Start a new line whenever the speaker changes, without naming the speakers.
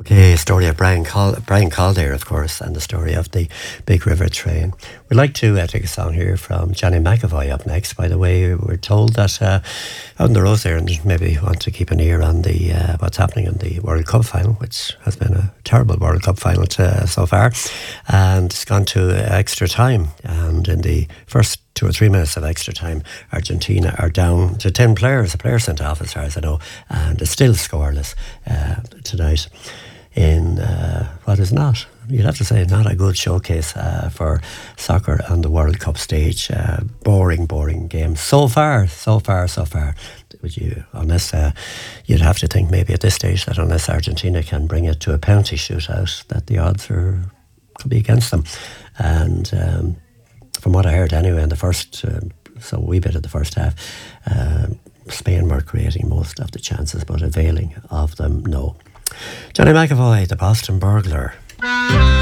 Okay, story of Brian Calder, of course, and the story of the Big River Train. We'd like to take a song here from Johnny McAvoy up next. By the way, we're told that out on the road there, and maybe want to keep an ear on the what's happening in the World Cup final, which has been a terrible World Cup final so far, and it's gone to extra time. And in the first 2 or 3 minutes of extra time, Argentina are down to 10 players. A player sent off, as far as I know, and it's still scoreless tonight in what is not, you'd have to say, not a good showcase for soccer on the World Cup stage. Boring game. So far. Would you, unless you'd have to think maybe at this stage that unless Argentina can bring it to a penalty shootout, that the odds could be against them. And from what I heard anyway in the first, so a wee bit of the first half, Spain were creating most of the chances, but availing of them, no. Johnny McAvoy, the Boston Burglar.